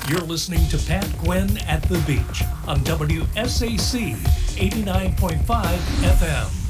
You're listening to Pat Gwynn at the Beach on WSAC 89.5 FM.